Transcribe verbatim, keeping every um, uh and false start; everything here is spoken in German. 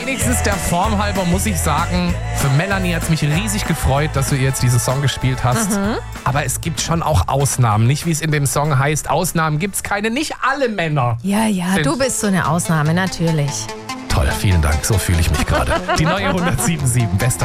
Wenigstens der Form halber muss ich sagen, für Melanie hat es mich riesig gefreut, dass du ihr jetzt diesen Song gespielt hast. Mhm. Aber es gibt schon auch Ausnahmen. Nicht wie es in dem Song heißt, Ausnahmen gibt es keine. Nicht alle Männer. Ja, ja, du bist so eine Ausnahme, natürlich. Toll, vielen Dank. So fühle ich mich gerade. Die neue hundertsieben Komma sieben. Bester